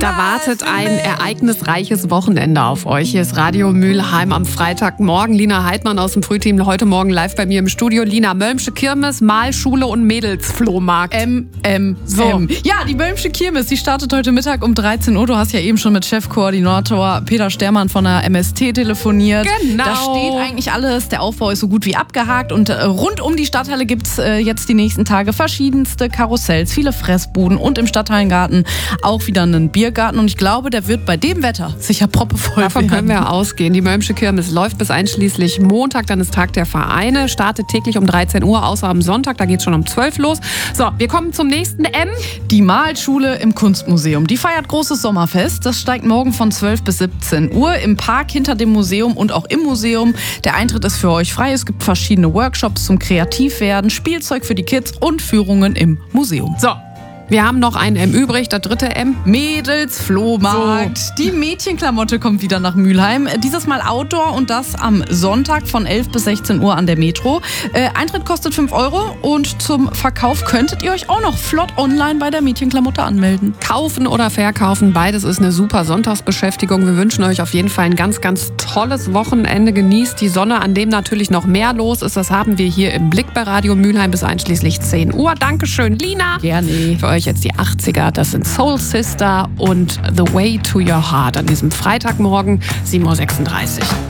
Da wartet ein ereignisreiches Wochenende auf euch. Hier ist Radio Mülheim am Freitagmorgen. Lina Heidmann aus dem Frühteam heute Morgen live bei mir im Studio. Lina, Mölmsche Kirmes, Malschule und Mädelsflohmarkt. Ja, die Mölmsche Kirmes, die startet heute Mittag um 13 Uhr. Du hast ja eben schon mit Chefkoordinator Peter Stermann von der MST telefoniert. Genau. Da steht eigentlich alles. Der Aufbau ist so gut wie abgehakt. Und rund um die Stadthalle gibt's jetzt die nächsten Tage verschiedenste Karussells, viele Fressbuden und im Stadthallengarten auch wieder einen Biergarten. Und ich glaube, der wird bei dem Wetter sicher proppevoll Davon werden. können wir ausgehen. Die Mölmsche Kirmes läuft bis einschließlich Montag, dann ist Tag der Vereine, startet täglich um 13 Uhr, außer am Sonntag, da geht es schon um 12 los. So, wir kommen zum nächsten M. Die Malschule im Kunstmuseum. Die feiert großes Sommerfest. Das steigt morgen von 12 bis 17 Uhr im Park hinter dem Museum und auch im Museum. Der Eintritt ist für euch frei. Es gibt verschiedene Workshops zum Kreativwerden, Spielzeug für die Kids und Führungen im Museum. So, wir haben noch ein M übrig, das dritte M. Mädelsflohmarkt. So. Die Mädchenklamotte kommt wieder nach Mülheim. Dieses Mal Outdoor und das am Sonntag von 11 bis 16 Uhr an der Metro. Eintritt kostet 5 € und zum Verkauf könntet ihr euch auch noch flott online bei der Mädchenklamotte anmelden. Kaufen oder verkaufen, beides ist eine super Sonntagsbeschäftigung. Wir wünschen euch auf jeden Fall ein ganz, ganz tolles Wochenende. Genießt die Sonne, an dem natürlich noch mehr los ist. Das haben wir hier im Blick bei Radio Mülheim bis einschließlich 10 Uhr. Dankeschön, Lina. Gerne. Für euch jetzt die 80er, das sind Soul Sister und The Way to Your Heart an diesem Freitagmorgen, 7:36 Uhr.